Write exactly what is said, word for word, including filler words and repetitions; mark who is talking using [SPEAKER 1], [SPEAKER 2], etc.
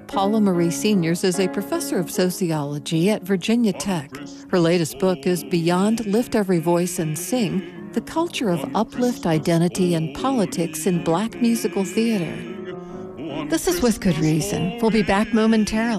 [SPEAKER 1] Paula Marie Seniors is a professor of sociology at Virginia Tech. Her latest book is Beyond Lift Every Voice and Sing, The Culture of Uplift, Identity, and Politics in Black Musical Theater. This is With Good Reason. We'll be back momentarily.